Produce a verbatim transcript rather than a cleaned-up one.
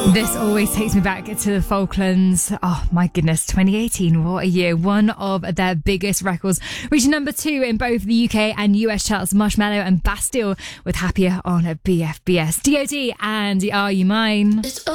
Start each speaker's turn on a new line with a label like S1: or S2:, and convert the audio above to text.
S1: This always takes me back to the Falklands. Oh my goodness, twenty eighteen, what a year. One of their biggest records, reaching number two in both the U K and U S charts. Marshmello and Bastille with Happier on B F B S. D O D and Are You Mine?